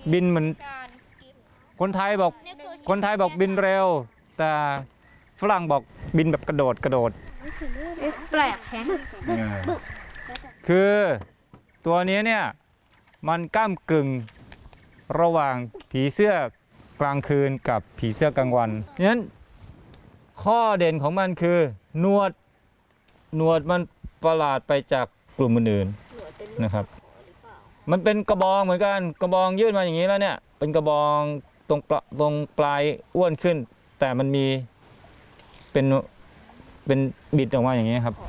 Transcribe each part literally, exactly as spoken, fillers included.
บินเหมือนคนไทยบอกคนไทยบอกบินเร็วแต่ฝรั่งบอกบินแบบกระโดดกระโดดแปลกแฮะคือตัวนี้เนี่ยมันก้ามกึ่งระหว่างผีเสื้อกลางคืนกับผีเสื้อกลางวันงั้นข้อเด่นของมันคือหนวดหนวดมันประหลาดไปจากกลุ่มอื่นๆนะครับมันเป็นกระบองเหมือนกันกระบองยื่นมาอย่างนี้แล้วเนี่ยเป็นกระบองตรงตรงปลายอ้วนขึ้นแต่มันมีเป็นเป็นบิดออกมาอย่างนี้ครับ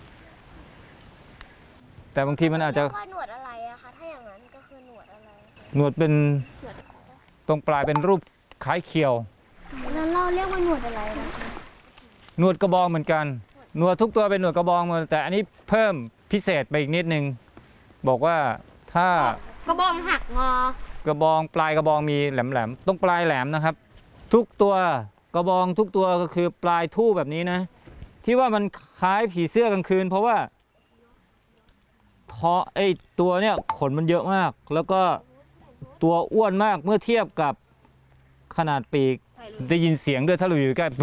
แต่บางทีมันอาจจะหนวดอะไรอะคะถ้าอย่างนั้นก็คือหนวดอะไรหนวดเป็นตรงปลายเป็นรูปคล้ายเขียวแล้วเราเรียกว่าหนวดอะไรนะคะหนวดกระบองเหมือนกันหนวดทุกตัวเป็นหนวดกระบองหมดแต่อันนี้เพิ่มพิเศษไปอีกนิดนึงบอกว่าถ้ากระบองหักงอกระบองปลายกระบองมีแหลมๆตรงปลายแหลมนะครับทุกตัวกระบองทุกตัวก็คือปลายทู่แบบนี้นะที่ว่ามันคล้ายผีเสื้อกลางคืนเพราะว่าท้อไอตัวเนี้ยขนมันเยอะมากแล้วก็ตัวอ้วนมากเมื่อเทียบกับขนาดปีกได้ยินเสียงด้วยถ้าเราอยู่ใกล้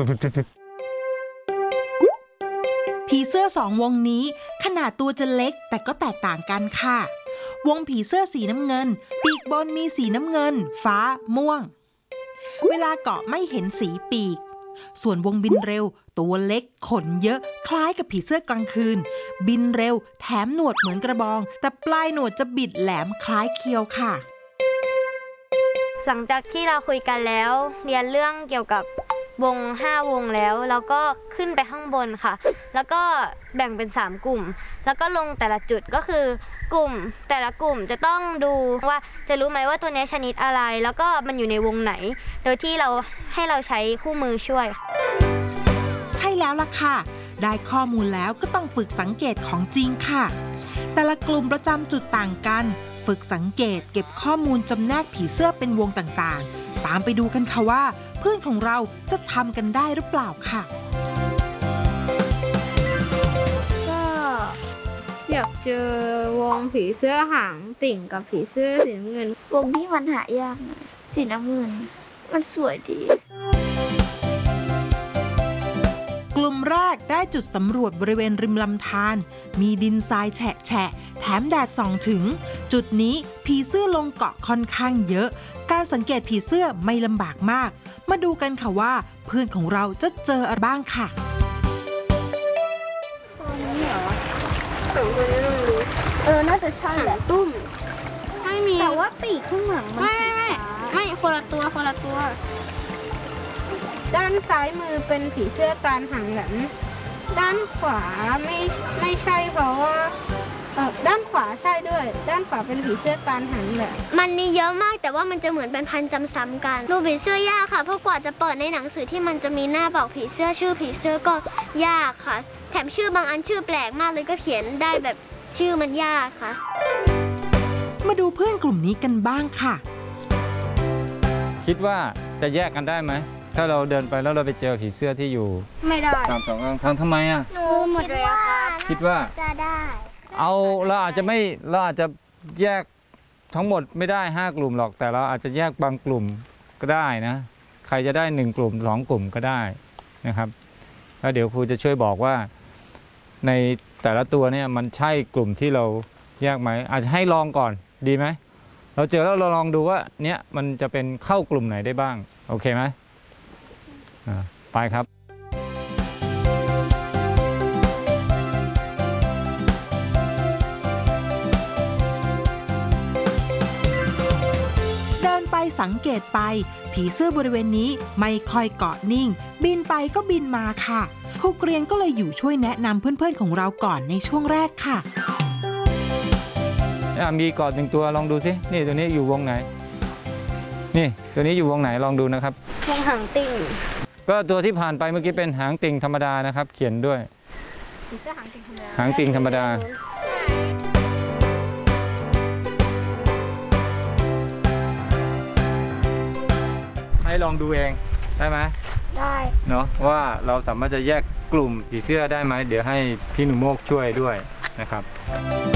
ผีเสื้อสองวงนี้ขนาดตัวจะเล็กแต่ก็แตกต่างกันค่ะวงผีเสื้อสีน้ำเงินปีกบนมีสีน้ำเงินฟ้าม่วงเวลาเกาะไม่เห็นสีปีกส่วนวงบินเร็วตัวเล็กขนเยอะคล้ายกับผีเสื้อกลางคืนบินเร็วแถมหนวดเหมือนกระบองแต่ปลายหนวดจะบิดแหลมคล้ายเคียวค่ะหลังจากที่เราคุยกันแล้วเรียนเรื่องเกี่ยวกับวงห้าวงแล้วแล้วก็ขึ้นไปข้างบนค่ะแล้วก็แบ่งเป็นสามกลุ่มแล้วก็ลงแต่ละจุดก็คือกลุ่มแต่ละกลุ่มจะต้องดูว่าจะรู้ไหมว่าตัวนี้ชนิดอะไรแล้วก็มันอยู่ในวงไหนโดยที่เราให้เราใช้คู่มือช่วยใช่แล้วล่ะค่ะได้ข้อมูลแล้วก็ต้องฝึกสังเกตของจริงค่ะแต่ละกลุ่มประจำจุดต่างกันฝึกสังเกตเก็บข้อมูลจำแนกผีเสื้อเป็นวงต่างๆตามไปดูกันค่ะว่าเพื่อนของเราจะทำกันได้หรือเปล่าค่ะก็อยากเจอวงผีเสื้อหางติ่งกับผีเสื้อสีน้ำเงินวงที่มันหายากสีน้ำเงินมันสวยดีกลุ่มแรกได้จุดสำรวจบริเวณริมลำธารมีดินทรายแฉะแฉะแถมแดดส่องถึงจุดนี้ผีเสื้อลงเกาะค่อนข้างเยอะการสังเกตผีเสื้อไม่ลำบากมากมาดูกันค่ะว่าเพื่อนของเราจะเจออะไรบ้างค่ะตัวนี้เหรอสองตัวนี้เรารู้เออน่าจะใช่แหละตุ้มไม่มีแต่ว่าปีกข้างหลังมันไม่ไม่ไม่คนละตัวคนละตัวด้านซ้ายมือเป็นผีเสื้อการหางแหลมด้านขวาไม่ไม่ใช่เพราะว่าด้านขวาใช่ด้วยด้านขวาเป็นผีเสื้อการหางแหลมมันมีเยอะมากแต่ว่ามันจะเหมือนเป็นพันจำซ้ำกันดูผีเสื้อยากค่ะเพราะกว่าจะเปิดในหนังสือที่มันจะมีหน้าบอกผีเสื้อชื่อผีเสื้อก็ยากค่ะแถมชื่อบางอันชื่อแปลกมากเลยก็เขียนได้แบบชื่อมันยากค่ะมาดูเพื่อนกลุ่มนี้กันบ้างค่ะคิดว่าจะแยกกันได้ไหมถ้าเราเดินไปแล้วเราไปเจอผีเสื้อที่อยู่ไม่ได้ตามสองทางทำไมอ่ะหนูหมดเลยค่ะคิดว่าจะได้เอาเราอาจจะไม่เราอาจจะแยกทั้งหมดไม่ได้ห้ากลุ่มหรอกแต่เราอาจจะแยกบางกลุ่มก็ได้นะใครจะได้หนึ่งกลุ่มสองกลุ่มก็ได้นะครับแล้วเดี๋ยวครูจะช่วยบอกว่าในแต่ละตัวเนี่ยมันใช่กลุ่มที่เราแยกไหมอาจจะให้ลองก่อนดีไหมเราเจอแล้วเราลองดูว่าเนี้ยมันจะเป็นเข้ากลุ่มไหนได้บ้างโอเคไหมไปครับเดินไปสังเกตไปผีเสื้อบริเวณนี้ไม่ค่อยเกาะนิ่งบินไปก็บินมาค่ะครูเกรียงก็เลยอยู่ช่วยแนะนำเพื่อนๆของเราก่อนในช่วงแรกค่ะมีเกาะหนึ่งตัวลองดูสินี่ตัวนี้อยู่วงไหนนี่ตัวนี้อยู่วงไหนลองดูนะครับวงหางติ่งก็ตัวที่ผ่านไปเมื่อกี้เป็นหางติ่งธรรมดานะครับเขียนด้วยหางติ่งธรรมดาหางติ่งธรรมดาให้ลองดูเองได้ไหมได้เนาะว่าเราสามารถจะแยกกลุ่มผีเสื้อได้ไหมเดี๋ยวให้พี่หนุ่มโมกช่วยด้วยนะครับ